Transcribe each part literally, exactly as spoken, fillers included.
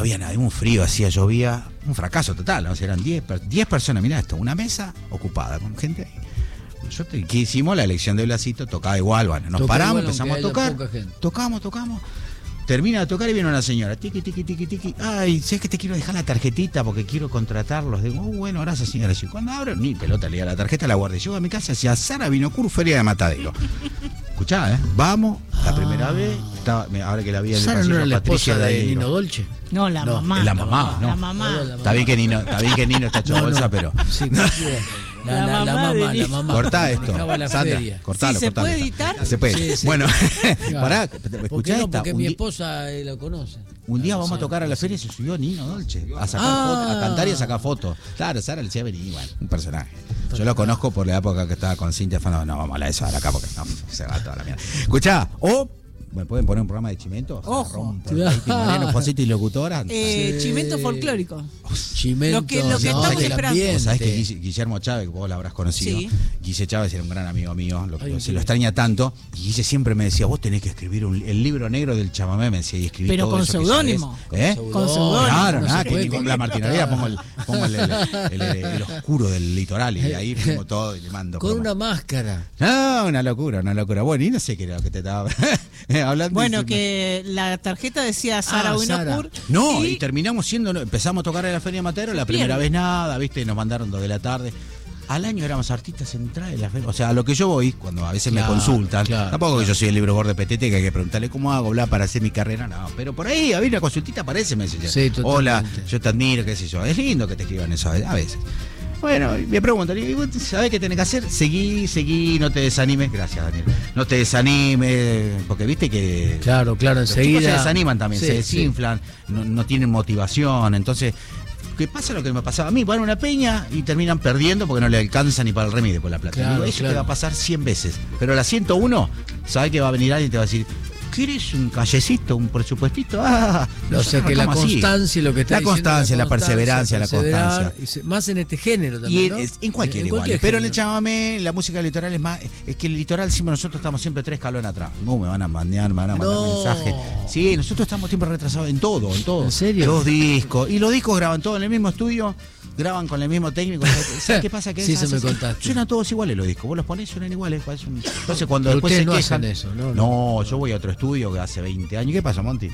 había nadie, un frío, hacía, llovía, un fracaso total, ¿no? O sea, eran diez personas, mirá esto, una mesa ocupada con gente. Yo te, ¿qué hicimos? La elección de Blasito, tocaba igual, bueno, nos Toca paramos, igual, empezamos a tocar, tocamos, tocamos. Termina de tocar y viene una señora, tiqui, tiqui, tiqui, tiqui. Ay, ¿sabes que te quiero dejar la tarjetita porque quiero contratarlos? Digo, oh, bueno, gracias, señora. Y cuando abro, ni pelota, le da la tarjeta, la guardé. Llego a mi casa, hacia Sara Vinocur, Feria de Matadero. Escuchá, ¿eh? Vamos, la primera ah. vez, estaba, ahora que la vi en el Sara pasillo, no era la Patricia esposa de Dairo. Nino Dolce. No, la no, mamá. La mamá, ¿no? La mamá. Está bien que Nino, está bien que Nino está hecho no, bolsa, no. pero. Sí, la, la, la, la mamá, la mamá. Cortá esto. Sandra, cortalo, ¿Sí, ¿Se cortalo. puede editar? Se puede. Sí, sí. Bueno, claro. pará, ¿Por escuchá qué no? esta. Porque Un mi di- esposa eh, lo conoce. Un día No, vamos no a tocar a la feria y se subió Nino Dolce a sacar Ah. fotos, a cantar y a sacar fotos. Claro, Sara le decía venir, bueno, un personaje. Yo lo conozco por la época que estaba con Cintia Fano. No, vamos a la de Sara acá porque no, se va toda la mierda. Escuchá, o ¿me pueden poner un programa de Chimentos? Ojo. Mariano Fosito y locutora. Eh, Sí. Chimento folclórico. Chimento. Lo que- lo que no, estamos el esperando. ambiente. Vos sabés que Guille- Guillermo Chávez, que vos lo habrás conocido, Sí. Guille Chávez era un gran amigo mío, lo, Ay, se lo extraña tanto, y Guille siempre me decía, vos tenés que escribir un, el libro negro del chamamé, me decía, y escribí Pero todo con eso que seudónimo. sabés. ¿Eh? Con seudónimo. Claro, No nada, se que puede ni con con- la martinaria pongo, el, pongo el, el, el, el- el oscuro del litoral y de ahí pongo todo y le mando. Con promo. una máscara. No, una locura, una locura. Bueno, y no sé qué era lo que te estaba hablando. Bueno, y- que la tarjeta decía Sara Ah, Winocur. No, y, y terminamos siendo, empezamos a tocar en la Feria de Matadero, la primera Bien. vez nada, viste, nos mandaron dos de la tarde. Al año éramos artistas centrales de la feria. O sea, a lo que yo voy, cuando a veces Claro, me consultan, claro, tampoco claro. que yo soy el libro gordo de Petete, que hay que preguntarle cómo hago, bla, para hacer mi carrera, no. Pero por ahí, había una consultita, aparece, me dice, Sí, totalmente. hola, yo te admiro, qué sé yo. Es lindo que te escriban eso a veces. Bueno, y me preguntan, y vos sabés qué tenés que hacer, seguí, seguí, no te desanimes, gracias Daniel, no te desanimes, porque viste que Claro, claro, los enseguida. chicos se desaniman también, Sí, se sí. desinflan, no, no tienen motivación, entonces, ¿qué pasa lo que me pasaba a mí? Van a una peña y terminan perdiendo porque no le alcanza ni para el remedio por la plata. Claro, Digo, eso claro. te va a pasar cien veces, pero a la ciento uno, sabés que va a venir alguien y te va a decir, ¿querés un callecito, un presupuestito? Ah, O sea que la constancia, lo que está La diciendo, constancia, la perseverancia, la perseverar, constancia. y se- Más en este género Y también, en, ¿no? es- en cualquier En igual. cualquier Pero en el género. chamamé, la música litoral es más. Es que el litoral siempre nosotros estamos siempre tres escalones atrás. No, me van a mandar, me van a mandar No. mensajes. Sí, nosotros estamos siempre retrasados en todo, en todo. ¿En serio? Los discos. Y los discos graban todos en el mismo estudio, graban con el mismo técnico. ¿Sabes qué pasa? Que Sí, esas- se me contaste. Suenan todos iguales los discos. Vos los ponés, suenan iguales. parece un- Entonces cuando Pero después se ustedes no quejan. hacen eso, ¿no? No, yo voy a otro estudio que hace veinte años. ¿Qué pasa, Monty?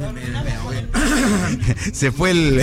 Se fue el.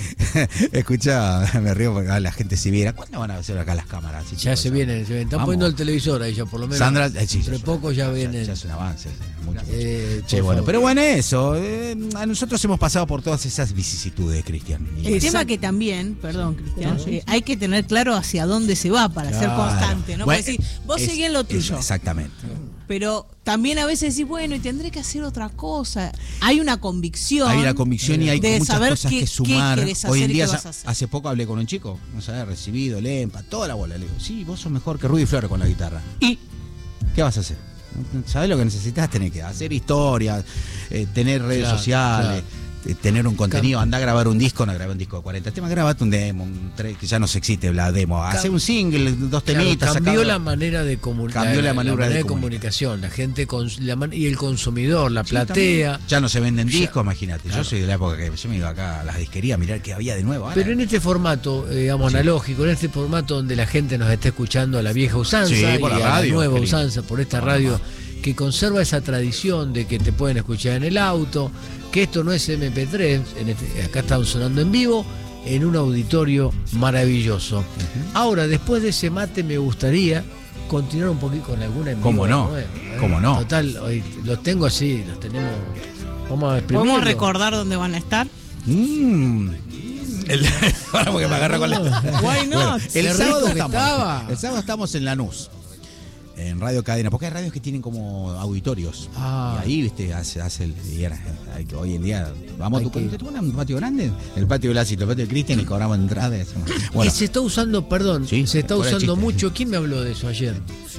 Escucha, me río porque ah, la gente se viera. ¿Cuándo van a hacer acá las cámaras? Así, Ya chicos? se vienen, se vienen. Están Vamos. poniendo el televisor ahí ya, por lo menos. Sandra, eh, sí, Entre ya- poco ya ya- vienen. Ya es un avance. sí, mucho. Eh, Che, por bueno, favor. pero bueno, eso. eh, a nosotros hemos pasado por todas esas vicisitudes, Cristian. Y el bueno, tema que también, perdón, Cristian, Sí, sí, eh, hay que tener claro hacia dónde se va para ser claro. constante, ¿no? Bueno, Porque decir, vos es- seguí en lo eso, tuyo. exactamente. Pero también a veces decís, bueno, y tendré que hacer otra cosa. Hay una convicción. Hay una convicción y hay de muchas saber cosas qué- que sumar. qué querés Hoy hacer en y día, qué ya- vas a hacer. hace poco hablé con un chico, no sabes, recibido, el EMPA, toda la bola. Le digo, sí, vos sos mejor que Rudy Flores con la guitarra. Y ¿Qué vas a hacer? ¿Sabés lo que necesitas? Tener que hacer historias, eh, tener redes Claro, sociales, eh, tener un contenido, Cam- andá a grabar un disco, no grabé un disco de cuarenta temas, grabate un demo, un tre- que ya no se existe la demo, hacer un single, dos Claro, temitas. cambió sacalo. la manera de comunicar. Cambió la manera de comunicación. La gente con, la man- y el consumidor, la Sí, platea. también. Ya no se venden Ya- discos, imagínate. claro. Yo soy de la época que yo me iba acá a las disquerías a mirar qué había de nuevo. Ahora, Pero en este formato, eh, digamos, Sí. analógico, en este formato donde la gente nos está escuchando a la vieja usanza Sí, y por la a radio, la nueva qué lindo. usanza, por esta Por radio la que conserva esa tradición de que te pueden escuchar en el auto, que esto no es eme pe tres, en este- acá están sonando en vivo, en un auditorio maravilloso. Ahora, después de ese mate, me gustaría continuar un poquito con alguna en vivo. ¿Cómo no? nueva, ¿eh? ¿Cómo no? Total, hoy los tengo así, los tenemos. Vamos a exprimirlo. ¿podemos recordar dónde van a estar? Mm. El, ahora porque me agarra con la. Why not? el, Qué sábado rico que estamos, estaba. el sábado estamos en Lanús, en Radio Cadena, porque hay radios que tienen como auditorios. Ah. Y ahí, viste, hace, hace el. Y era, hay que, hoy en día, vamos Hay a tu que- ¿te toman un patio grande? El patio de Blasito, el patio de Cristian y cobramos entrada. y hacemos- Y Bueno, se está usando, perdón, Sí, se está fuera de usando chiste. mucho. ¿Quién me habló de eso ayer?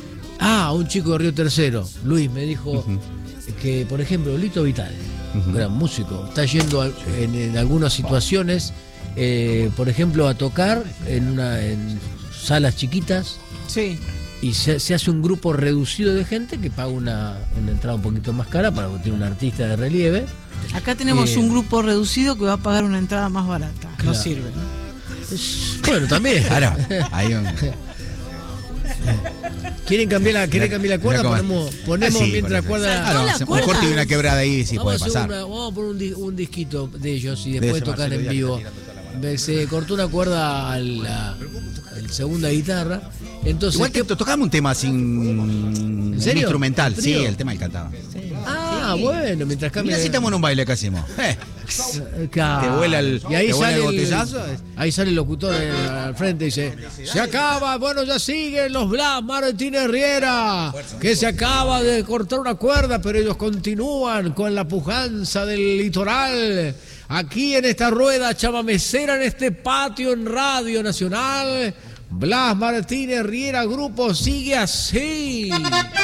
Ah, un chico de Río Tercero, Luis, me dijo Ujú. que, por ejemplo, Lito Vitale, Ujú. un gran músico, está yendo a- en, en algunas situaciones, eh, por ejemplo, a tocar en, una, en salas chiquitas, Sí. y se, se hace un grupo reducido de gente que paga una, una entrada un poquito más cara para que tiene un artista de relieve. Acá tenemos Eh, un grupo reducido que va a pagar una entrada más barata. No Claro. sirve, ¿no? Es- bueno, también. Claro, hay un... ¿Quieren cambiar la, ¿quieren cambiar la cuerda? Mira cómo- Ponemos, ponemos Ah, sí, mientras la ponemos. cuerda. Claro, la hacemos cuerda. un corte y una quebrada ahí, sí vamos, puede a hacer pasar. una- vamos a poner un, di- un disquito de ellos y De después ese tocar Marcelo en Díaz que vivo. está tirando toda la mano. Se cortó una cuerda a la, a la segunda guitarra. Entonces, Igual que ¿qué- to- tocamos un tema sin... ¿En serio? instrumental, ¿En sí, trío? el tema que cantaba. Ah, bueno, mientras cambia. Mira si estamos en un baile que hacemos. Eh, Claro. Te vuela el- y ahí te vuela sale el botellazo. Ahí sale el locutor en- al frente y dice: se acaba, bueno, ya siguen los Blas Martínez Riera, que se acaba de cortar una cuerda, pero ellos continúan con la pujanza del litoral. Aquí en esta rueda chamamecera, en este patio en Radio Nacional, Blas Martínez Riera Grupo sigue así.